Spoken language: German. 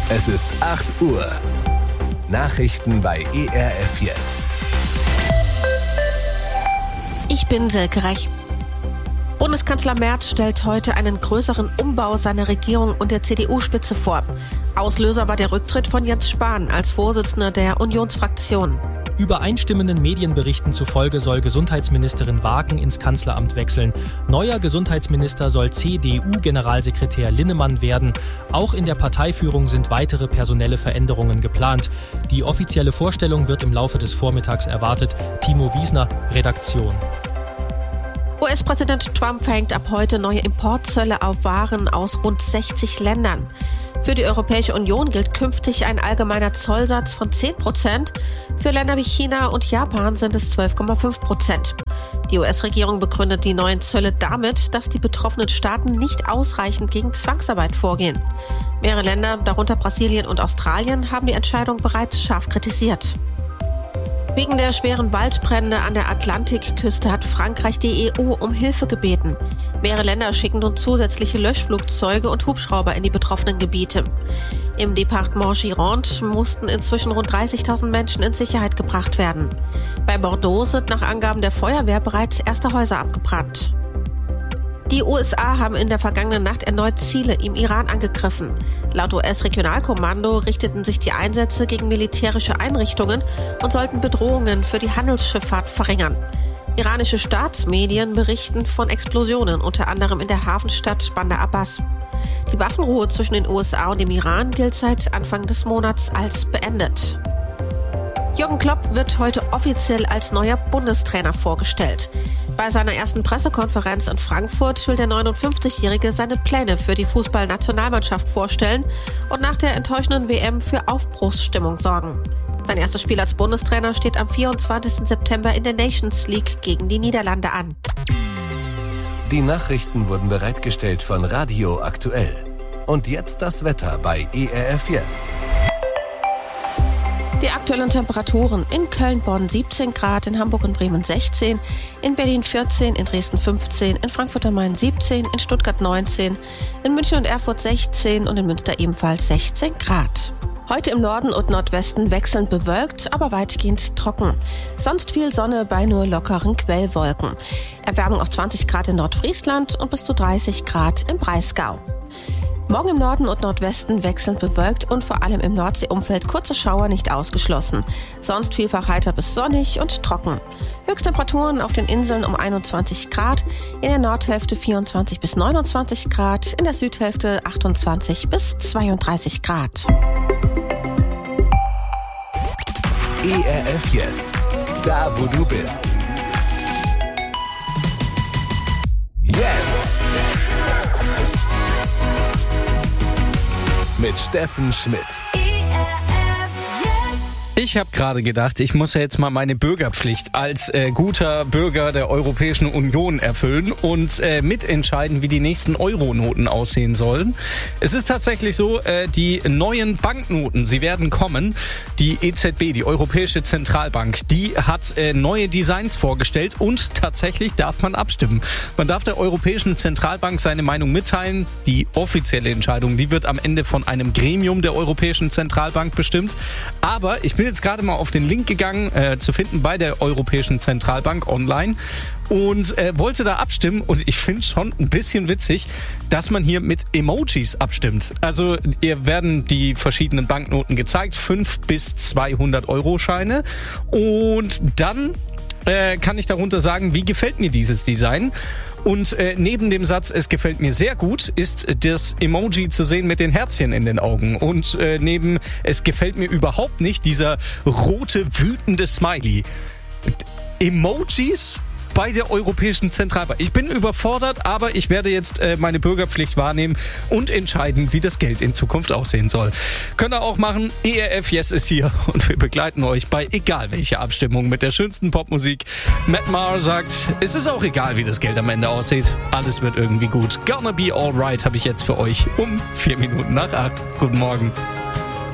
Es ist 8 Uhr. Nachrichten bei ERF Yes. Ich bin Silke Reich. Bundeskanzler Merz stellt heute einen größeren Umbau seiner Regierung und der CDU-Spitze vor. Auslöser war der Rücktritt von Jens Spahn als Vorsitzender der Unionsfraktion. Übereinstimmenden Medienberichten zufolge soll Gesundheitsministerin Wagen ins Kanzleramt wechseln. Neuer Gesundheitsminister soll CDU-Generalsekretär Linnemann werden. Auch in der Parteiführung sind weitere personelle Veränderungen geplant. Die offizielle Vorstellung wird im Laufe des Vormittags erwartet. Timo Wiesner, Redaktion. US-Präsident Trump verhängt ab heute neue Importzölle auf Waren aus rund 60 Ländern. Für die Europäische Union gilt künftig ein allgemeiner Zollsatz von 10%. Für Länder wie China und Japan sind es 12,5%. Die US-Regierung begründet die neuen Zölle damit, dass die betroffenen Staaten nicht ausreichend gegen Zwangsarbeit vorgehen. Mehrere Länder, darunter Brasilien und Australien, haben die Entscheidung bereits scharf kritisiert. Wegen der schweren Waldbrände an der Atlantikküste hat Frankreich die EU um Hilfe gebeten. Mehrere Länder schicken nun zusätzliche Löschflugzeuge und Hubschrauber in die betroffenen Gebiete. Im Departement Gironde mussten inzwischen rund 30.000 Menschen in Sicherheit gebracht werden. Bei Bordeaux sind nach Angaben der Feuerwehr bereits erste Häuser abgebrannt. Die USA haben in der vergangenen Nacht erneut Ziele im Iran angegriffen. Laut US-Regionalkommando richteten sich die Einsätze gegen militärische Einrichtungen und sollten Bedrohungen für die Handelsschifffahrt verringern. Iranische Staatsmedien berichten von Explosionen, unter anderem in der Hafenstadt Bandar Abbas. Die Waffenruhe zwischen den USA und dem Iran gilt seit Anfang des Monats als beendet. Jürgen Klopp wird heute offiziell als neuer Bundestrainer vorgestellt. Bei seiner ersten Pressekonferenz in Frankfurt will der 59-Jährige seine Pläne für die Fußballnationalmannschaft vorstellen und nach der enttäuschenden WM für Aufbruchsstimmung sorgen. Sein erstes Spiel als Bundestrainer steht am 24. September in der Nations League gegen die Niederlande an. Die Nachrichten wurden bereitgestellt von Radio Aktuell. Und jetzt das Wetter bei ERF Yes. Die aktuellen Temperaturen: in Köln, Bonn 17 Grad, in Hamburg und Bremen 16, in Berlin 14, in Dresden 15, in Frankfurt am Main 17, in Stuttgart 19, in München und Erfurt 16 und in Münster ebenfalls 16 Grad. Heute im Norden und Nordwesten wechselnd bewölkt, aber weitgehend trocken. Sonst viel Sonne bei nur lockeren Quellwolken. Erwärmung auf 20 Grad in Nordfriesland und bis zu 30 Grad im Breisgau. Morgen im Norden und Nordwesten wechselnd bewölkt und vor allem im Nordseeumfeld kurze Schauer nicht ausgeschlossen. Sonst vielfach heiter bis sonnig und trocken. Höchsttemperaturen auf den Inseln um 21 Grad, in der Nordhälfte 24 bis 29 Grad, in der Südhälfte 28 bis 32 Grad. ERF Yes. Da, wo du bist. Yes! Mit Steffen Schmidt. Ich habe gerade gedacht, ich muss ja jetzt mal meine Bürgerpflicht als guter Bürger der Europäischen Union erfüllen und mitentscheiden, wie die nächsten Euronoten aussehen sollen. Es ist tatsächlich so, die neuen Banknoten, sie werden kommen. Die EZB, die Europäische Zentralbank, die hat neue Designs vorgestellt und tatsächlich darf man abstimmen. Man darf der Europäischen Zentralbank seine Meinung mitteilen. Die offizielle Entscheidung, die wird am Ende von einem Gremium der Europäischen Zentralbank bestimmt. Aber ich bin jetzt gerade mal auf den Link gegangen, zu finden bei der Europäischen Zentralbank online und wollte da abstimmen und ich finde schon ein bisschen witzig, dass man hier mit Emojis abstimmt. Also ihr werden die verschiedenen Banknoten gezeigt, 5 bis 200 Euro Scheine und dann kann ich darunter sagen, wie gefällt mir dieses Design. Und neben dem Satz, es gefällt mir sehr gut, ist das Emoji zu sehen mit den Herzchen in den Augen. Und neben, es gefällt mir überhaupt nicht, dieser rote, wütende Smiley. Emojis bei der Europäischen Zentralbank. Ich bin überfordert, aber ich werde jetzt meine Bürgerpflicht wahrnehmen und entscheiden, wie das Geld in Zukunft aussehen soll. Könnt ihr auch machen. ERF Yes ist hier und wir begleiten euch bei egal welcher Abstimmung mit der schönsten Popmusik. Matt Maher sagt, es ist auch egal, wie das Geld am Ende aussieht. Alles wird irgendwie gut. Gonna be alright habe ich jetzt für euch um 4 Minuten nach 8. Guten Morgen.